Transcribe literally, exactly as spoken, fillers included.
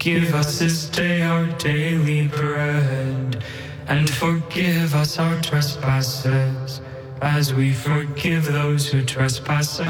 Give us this day our daily bread, and forgive us our trespasses, as we forgive those who trespass